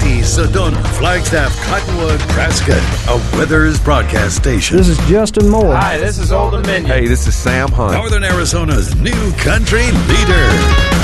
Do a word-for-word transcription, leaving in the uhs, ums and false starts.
Quincy, Sedona, Flagstaff, Cottonwood, Prescott, a Withers broadcast station. This is Justin Moore. Hi, this is Old Dominion. Hey, this is Sam Hunt. Northern Arizona's new country leader.